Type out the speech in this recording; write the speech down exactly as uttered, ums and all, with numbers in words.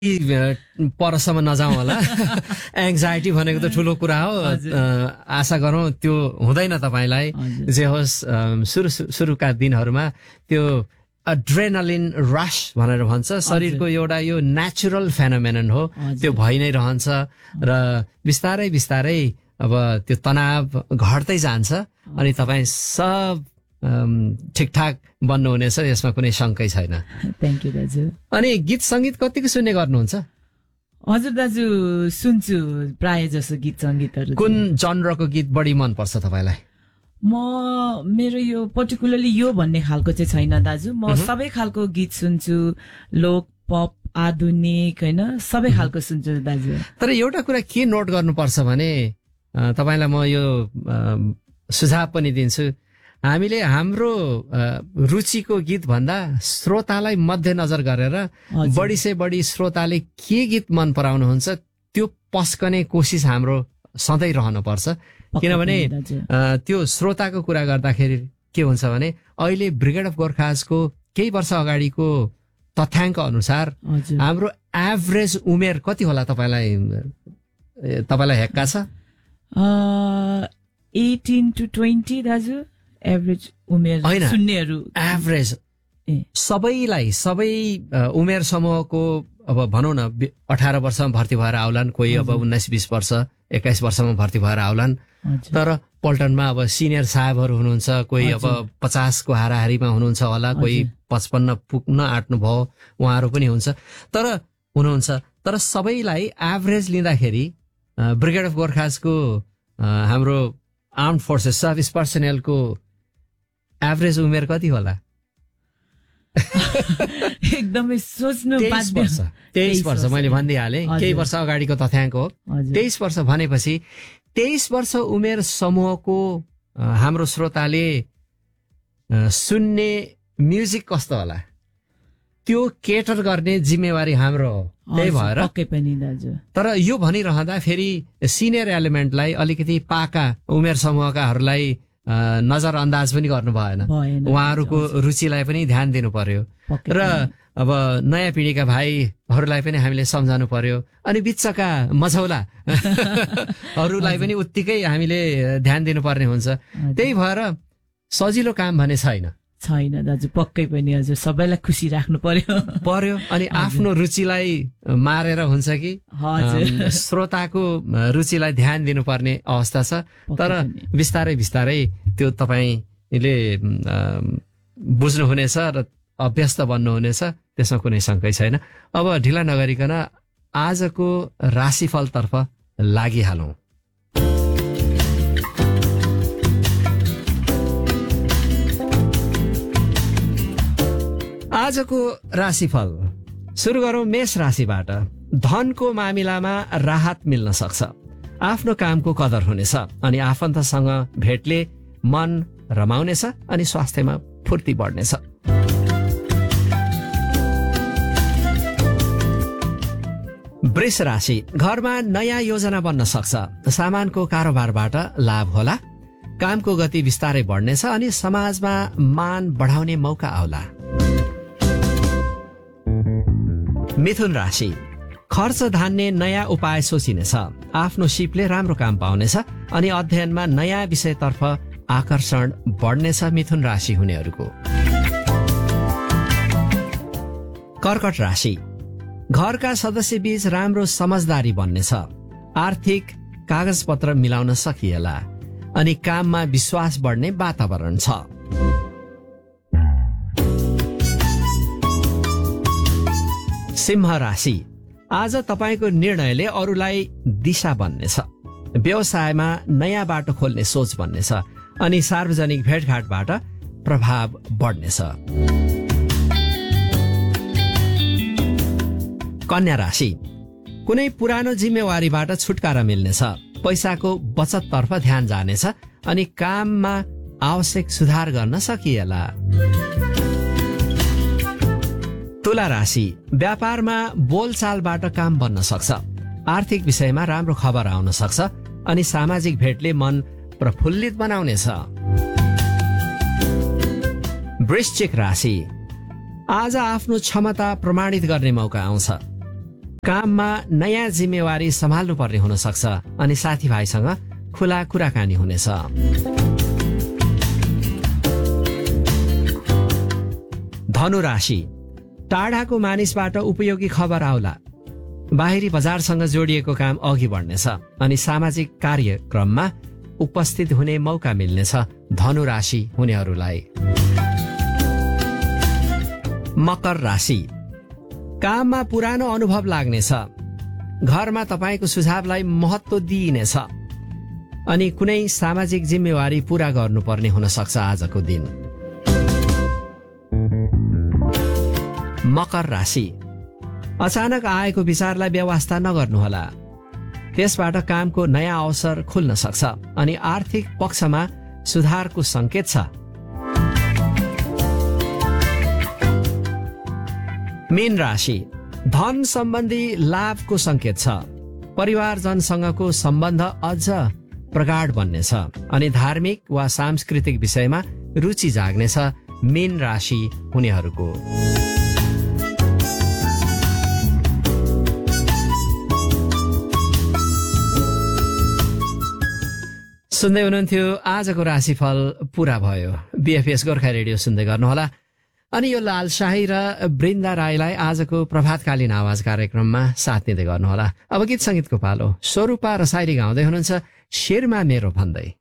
परसम्म नजाउँ होला। एङ्जाइटी भनेको त ठुलो कुरा हो। आशा गरौँ त्यो हुँदैन तपाईँलाई। जे होस् सुरु सुरुका दिनहरूमा त्यो एड्रेनालिन रश भनेर भन्छ, शरीरको एउटा यो नेचुरल फेनोमेनन हो, त्यो भइ नै रहन्छ र बिस्तारै बिस्तारै अब त्यो तनाव घट्दै जान्छ अनि तपाईँ सब ठिकठाक बन्नुहुनेछ, यसमा कुनै शङ्कै छैन। थ्याङ्क यू दाजु। अनि गीत सङ्गीत कतिको सुन्ने गर्नुहुन्छ? हजुर दाजु, सुन्छु प्राय जसो गीत सङ्गीतहरू। कुन जनरको गीत बढी मनपर्छ तपाईँलाई? म मेरो यो पर्टिकुलरली यो भन्ने खालको चाहिँ छैन दाजु, म सबै खालको गीत सुन्छु, लोक पप आधुनिक होइन, सबै खालको सुन्छु दाजु। तर एउटा कुरा के नोट गर्नुपर्छ भने तपाईँलाई म यो सुझाव पनि दिन्छु, हामीले हाम्रो रुचिको गीत भन्दा श्रोतालाई मध्यनजर गरेर बढी से बढी श्रोताले के गीत मन पराउनुहुन्छ त्यो पस्कने कोसिस हाम्रो सधैँ रहनुपर्छ। किनभने त्यो श्रोताको कुरा गर्दाखेरि के हुन्छ भने अहिले ब्रिगेड अफ गोर्खाजको केही वर्ष अगाडिको तथ्याङ्क अनुसार हाम्रो एभरेज उमेर कति होला तपाईँलाई तपाईँलाई हेक्का छ? एटिन टु ट्वेन्टी दाजु एभरेज उमेर सुन्नेहरू। एभरेज सबैलाई सबै उमेर समूहको अब भनौँ न अठार वर्षमा भर्ती भएर आउलान्, कोही अब उन्नाइस बिस वर्ष एक्काइस वर्षमा भर्ती भएर आउलान्। तर पल्टनमा अब सिनियर साहबहरू हुनुहुन्छ, कोही अब पचासको हाराहारीमा हुनुहुन्छ होला, कोही पचपन्न पुग्न आँट्नु भयो उहाँहरू पनि हुन्छ तर हुनुहुन्छ। तर सबैलाई एभरेज लिँदाखेरि ब्रिगेड अफ गोर्खाजको हाम्रो आर्म्ड फोर्सेस सर्भिस पर्सनेलको एभरेज उमेर कति होला? एकदमै सोच्नु तेइस वर्ष। तेइस वर्ष मैले भनिदिइहालेँ, केही वर्ष अगाडिको तथ्याङ्क हो। तेइस वर्ष भनेपछि तेइस वर्ष उमेर समूहको हाम्रो श्रोताले सुन्ने म्युजिक कस्तो होला त्यो केटर गर्ने जिम्मेवारी हाम्रो हो। त्यही भएर तर यो भनिरहँदा फेरि सिनियर एलिमेन्टलाई अलिकति पाका उमेर समूहकाहरूलाई नजर अन्दाज पनि गर्नु भएन, उहाँहरूको रुचिलाई पनि ध्यान दिनु पर्यो र अब नयाँ पिँढीका भाइहरूलाई पनि हामीले सम्झाउनु पर्यो अनि बिचका मझौलाहरूलाई पनि उत्तिकै हामीले ध्यान दिनुपर्ने हुन्छ। त्यही भएर सजिलो काम भने छैन छैन दाजु, पक्कै पनि हजुर, सबैलाई खुसी राख्नु पर्यो पर्यो अनि आफ्नो रुचिलाई मारेर हुन्छ कि श्रोताको रुचिलाई ध्यान दिनुपर्ने अवस्था छ। तर बिस्तारै बिस्तारै त्यो तपाईँले बुझ्नुहुनेछ र अभ्यस्त बन्नुहुनेछ, त्यसमा कुनै शङ्कै छैन। अब ढिला नगरिकन आजको राशिफलतर्फ लागिहालौँ। आजको राशिफल सुरु गरौँ मेष राशिबाट। धनको मामिलामा राहत मिल्न सक्छ, आफ्नो कामको कदर हुनेछ अनि आफन्तसँग भेटले मन रमाउनेछ अनि स्वास्थ्यमा फुर्ती बढ्नेछ। वृष राशि, घरमा नयाँ योजना बन्न सक्छ, सामानको कारोबारबाट लाभ होला, कामको गति बिस्तारै बढ्नेछ अनि समाजमा मान बढाउने मौका आउला। मिथुन राशि, खर्च धान्ने नयाँ उपाय सोचिनेछ, आफ्नो सिपले राम्रो काम पाउनेछ अनि अध्ययनमा नयाँ विषयतर्फ आकर्षण बढ्नेछ मिथुन राशि हुनेहरूको। कर्कट राशि, घरका सदस्य बीच राम्रो समझदारी बन्नेछ, आर्थिक कागजपत्र मिलाउन सकिएला अनि काममा विश्वास बढ्ने वातावरण छ। सिंह राशि, आज तपाईको निर्णयले अरूलाई दिशा बन्नेछ, व्यवसायमा नयाँ बाटो खोल्ने सोच बन्नेछ अनि सार्वजनिक भेटघाटबाट प्रभाव बढ्नेछ। कन्या राशि, कुनै पुरानो जिम्मेवारीबाट छुटकारा मिल्नेछ, पैसाको बचततर्फ ध्यान जानेछ अनि काममा आवश्यक सुधार गर्न सकिएला। तुला राशि, व्यापारमा बोलचालबाट काम बन्न सक्छ, आर्थिक विषयमा राम्रो खबर आउन सक्छ अनि सामाजिक भेटले मन प्रफुल्लित बनाउनेछ। वृश्चिक राशि, आज आफ्नो क्षमता प्रमाणित गर्ने मौका आउँछ, काममा नयाँ जिम्मेवारी सम्हाल्नु पर्ने हुन सक्छ अनि साथीभाइसँग खुला कुराकानी हुनेछ। धनु राशि, टाढाको मानिसबाट उपयोगी खबर आउला। बाहिरी बजारसँग जोडिएको काम अघि बढ्नेछ अनि सामाजिक कार्यक्रममा उपस्थित हुने मौका मिल्नेछ धनु राशि हुनेहरूलाई। मकर राशि, काममा पुरानो अनुभव लाग्नेछ। घरमा तपाईँको सुझावलाई महत्त्व दिइनेछ अनि कुनै सामाजिक जिम्मेवारी पूरा गर्नुपर्ने हुन सक्छ आजको दिन। मकर राशि, अचानक आएको विचारलाई व्यवस्था नगर्नुहोला। त्यसबाट कामको नयाँ अवसर खुल्न सक्छ अनि आर्थिक पक्षमा सुधारको संकेत छ। मीन राशि, धन सम्बन्धी लाभको संकेत छ। परिवारजनसँगको सम्बन्ध अझ प्रगाढ बन्नेछ अनि धार्मिक वा सांस्कृतिक विषयमा रुचि जाग्नेछ मीन राशि हुनेहरूको। सुन्दै हुनुहुन्थ्यो आजको राशिफल पूरा भयो। बीएफएस गोर्खा रेडियो सुन्दै गर्नुहोला। अनि यो लाल शाही र वृन्दा राईलाई आजको प्रभातकालीन आवाज कार्यक्रममा साथ दिँदै गर्नुहोला। अब गीत संगीतको पालो। स्वरूपा रसाइली गाउँदै हुनुहुन्छ शिरमा मेरो भन्दै।